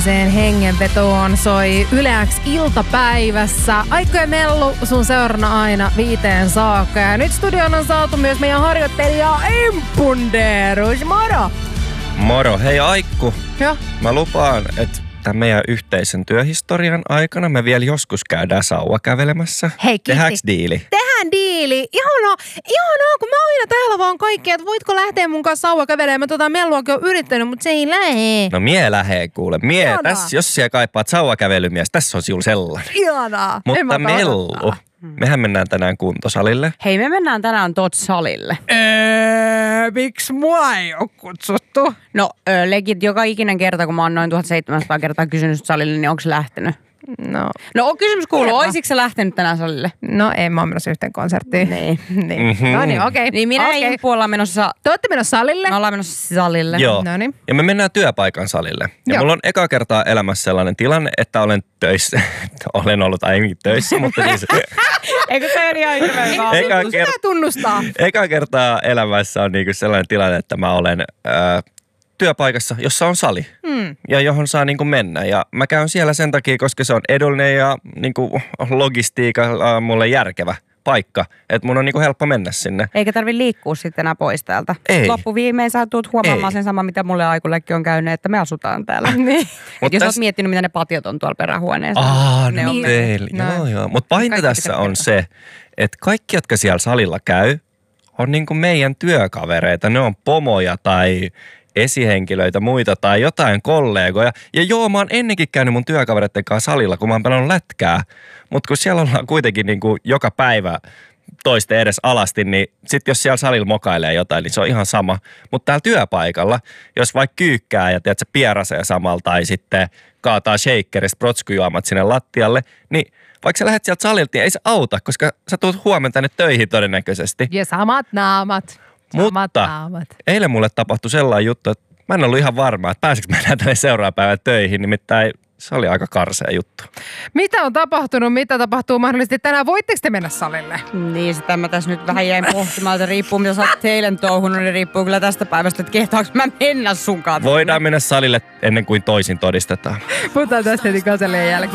Sen hengenvetoon soi Yle X iltapäivässä. Aikko ja Mellu sun seurana aina 5 saakka. Ja nyt studioon on saatu myös meidän harjoittelija Impunderus. Moro! Moro. Hei Aikku. Joo. Mä lupaan, että tämän meidän yhteisen työhistorian aikana me vielä joskus käydään sauvakävelemässä. Hei, kiitti. Tehdäänkö diili? Tehdään diili. Ihanaa, kun mä aina täällä vaan kaikki, että voitko lähteä mun kanssa sauvakävelemään. Melluakin on yrittänyt, mutta se ei lähe. No mie lähee kuule. Tässä, jos siellä kaipaat sauvakävelymies, tässä on sinulla sellainen. Ihanaa. Mutta Mellu, mehän mennään tänään kuntosalille. Hei, me mennään tänään salille. Miksi mua ei ole kutsuttu? No, legit joka ikinen kerta, kun mä oon noin 1700 kertaa kysynyt salille, niin onko se lähtenyt? No kysymys kuuluu, olisiko se lähtenyt tänään salille? No ei, mä oon menossa yhteen konserttiin. Niin. Mm-hmm. No niin, okei. Niin minä ja Impu ollaan menossa... Te ootte menossa salille? Me ollaan menossa salille. Joo. Noniin. Ja me mennään työpaikan salille. Ja mulla on eka kertaa elämässä sellainen tilanne, että olen töissä. Olen ollut aiemmin töissä, mutta siis... Eikö se ole ihan hyvä? Tunnustaa. Eka kertaa elämässä on niinku sellainen tilanne, että mä olen... työpaikassa, jossa on sali ja johon saa niinku mennä. Ja mä käyn siellä sen takia, koska se on edullinen ja niinku logistiikalla mulle järkevä paikka. Että mun on niinku helppo mennä sinne. Eikä tarvi liikkua sitten enää pois täältä. Ei. Loppuviimein sä tulet huomaamaan sen sama, mitä mulle Aikullekin on käynyt, että me asutaan täällä. Niin. Jos oot miettinyt, mitä ne patiot on tuolla perähuoneessa. Ne on teillä. Joo. Mutta pahinta tässä on se, että kaikki, jotka siellä salilla käy, on niinku meidän työkavereita. Ne on pomoja tai... esihenkilöitä, muita tai jotain kollegoja. Ja joo, mä oon ennenkin käynyt mun työkavereiden kanssa salilla, kun mä oon pelannut lätkää. Mutta kun siellä ollaan kuitenkin niin kuin joka päivä toisten edes alasti, niin sit jos siellä salilla mokailee jotain, niin se on ihan sama. Mutta täällä työpaikalla, jos vaikka kyykkää ja tiedät, pierasee samalla tai sitten kaataa shakerista protskujuomat sinne lattialle, niin vaikka sä lähdet sieltä salilta, niin ei se auta, koska sä tulet huomenna tänne töihin todennäköisesti. Ja samat naamat. Mutta eilen mulle tapahtui sellainen juttu, että mä en ollut ihan varma, että pääsikö mennä tänne seuraavan päivän töihin, nimittäin se oli aika karsea juttu. Mitä on tapahtunut? Mitä tapahtuu mahdollisesti tänään? Voitteko te mennä salille? Niin, sitä mä tässä nyt vähän jäin pohtimaan, että riippuu mitä sä oot eilen touhunut, niin riippuu kyllä tästä päivästä, että kehtaanko mä mennä sunkaan. Voidaan mennä salille ennen kuin toisin todistetaan. Puhutaan tästä heti kaselien jälkeen.